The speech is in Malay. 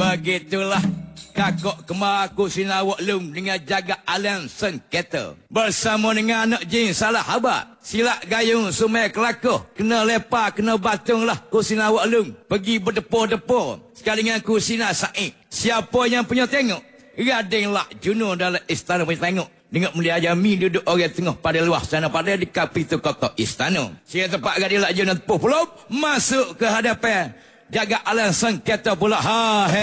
Begitulah kakak kembar aku Sinawak Lum dengan jaga alam sengketa. Bersama dengan anak jin salah habat. Silap gayung Sungai Kelakar. Kena lepa, kena batung lah ku Sinawak Lum. Pergi berdepa-depa. Sekali dengan ku Sina Said. Siapa yang punya tengok? Radinglah Juno dalam istana punya tengok. Dengan mulia Jami duduk orang tengah pada luar sana pada di kapitu kota istana. Saya tempat gadis lah Juno tepuh pulaup. Masuk ke hadapan jaga alam sengketa pula.